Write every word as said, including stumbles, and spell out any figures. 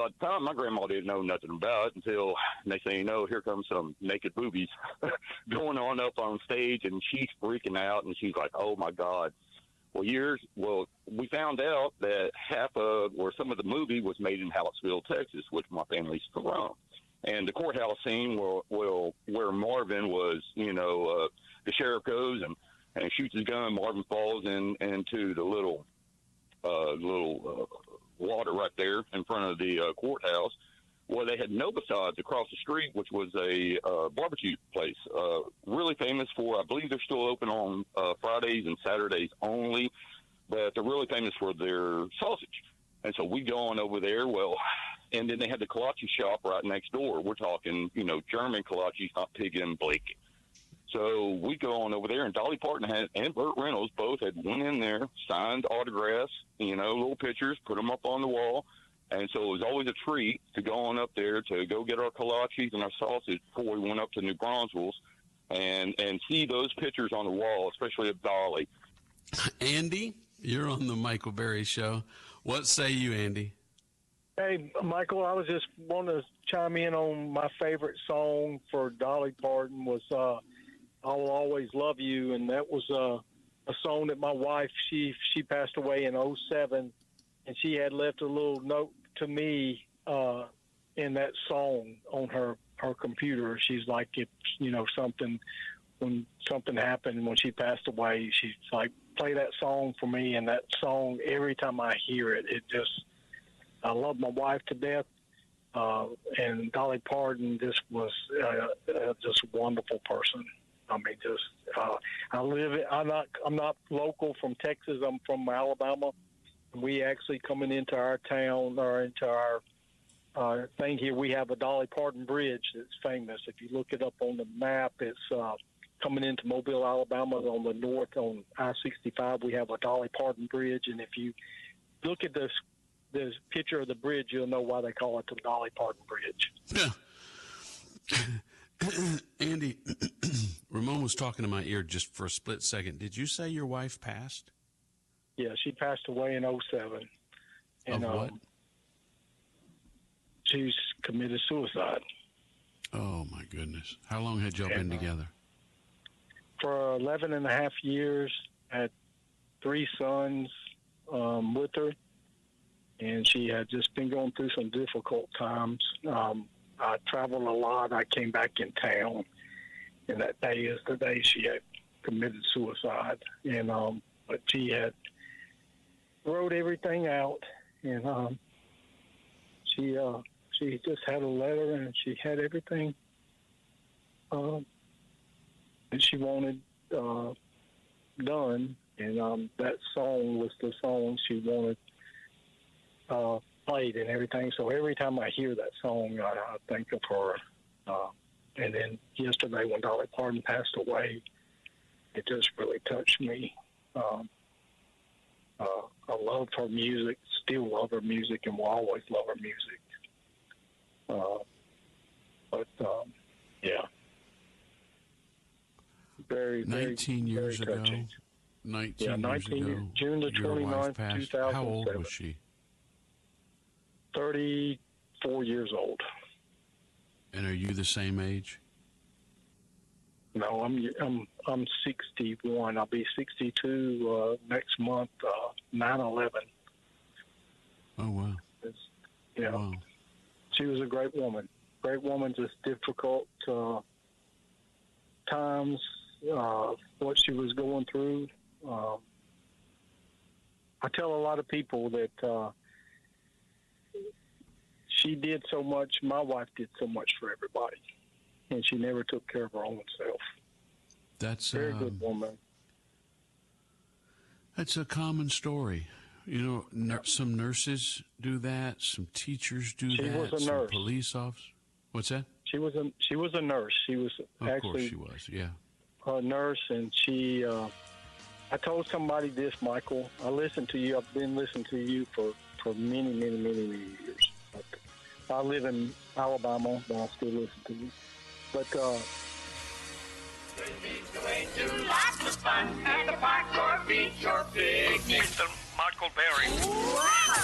at the time, my grandma didn't know nothing about it until next thing you know, here comes some naked boobies going on up on stage, and she's freaking out, and she's like, "Oh my God!" Well, years well, we found out that half of or some of the movie was made in Hallettsville, Texas, which my family's from, and the courthouse scene where where, where Marvin was, you know, uh, the sheriff goes and, and shoots his gun. Marvin falls in into the little uh, little. Uh, water right there in front of the uh, courthouse. Well, they had Novasides across the street, which was a uh, barbecue place, uh, really famous for, I believe they're still open on uh, Fridays and Saturdays only, but they're really famous for their sausage. And so we go on over there, well, and then they had the kolache shop right next door. We're talking, you know, German kolaches, not pig and Blake. So we go on over there, and Dolly Parton had, and Burt Reynolds both had went in there, signed autographs, you know, little pictures, put them up on the wall. And so it was always a treat to go on up there to go get our kolaches and our sausage before we went up to New Braunfels and, and see those pictures on the wall, especially of Dolly. Andy, you're on the Michael Berry Show. What say you, Andy? Hey, Michael, I was just wanting to chime in on my favorite song for Dolly Parton was uh, I Will Always Love You, and that was uh, a song that my wife, she she passed away in oh seven, and she had left a little note to me uh, in that song on her, her computer. She's like, if, you know, something, when something happened when she passed away, she's like, play that song for me, and that song, every time I hear it, it just, I love my wife to death. Uh, and Dolly Parton just was uh, uh, just a wonderful person. I mean, just uh, I live. I'm not. I'm not local from Texas. I'm from Alabama. We actually coming into our town or into our uh, thing here. We have a Dolly Parton Bridge that's famous. If you look it up on the map, it's uh, coming into Mobile, Alabama. On the north on I sixty-five, we have a Dolly Parton Bridge. And if you look at this this picture of the bridge, you'll know why they call it the Dolly Parton Bridge. Yeah. Andy, Ramon was talking to my ear just for a split second. Did you say your wife passed? Yeah, she passed away in oh seven. And, of what? Um, she's committed suicide. Oh, my goodness. How long had y'all and, been together? For eleven and a half years, had three sons um, with her, and she had just been going through some difficult times. Um, I traveled a lot. I came back in town, and that day is the day she had committed suicide. And um, but she had wrote everything out, and um, she uh, she just had a letter, and she had everything um, that she wanted uh, done. And um, that song was the song she wanted uh, played and everything. So every time I hear that song, I, I think of her. Uh, and then yesterday when Dolly Parton passed away, it just really touched me. Um, uh, I loved her music, still love her music, and will always love her music. Uh, but, um, yeah. Very, very, nineteen years very ago. touching. nineteen, yeah, nineteen years years ago. June the twenty-ninth, two thousand seven. How old was she? thirty-four years old. And are you the same age? No, I'm I'm I'm sixty-one. I'll be sixty-two uh, next month. Uh, nine eleven. Oh wow! It's, yeah, wow. She was a great woman. Great woman. Just difficult uh, times. Uh, what she was going through. Um, I tell a lot of people that uh, she did so much. My wife did so much for everybody, and she never took care of her own self. That's very um, good woman. That's a common story. You know, nur- some nurses do that. Some teachers do she that. Was a some nurse. Police officers. What's that? She was a she was a nurse. She was of actually course she was. Yeah. A nurse, and she. Uh, I told somebody this, Michael. I listened to you. I've been listening to you for, for many, many, many, many years. But I live in Alabama, but I still listen to you. But uh, lots of fun at the park or beach or picnic. Mister Michael Berry. Wow.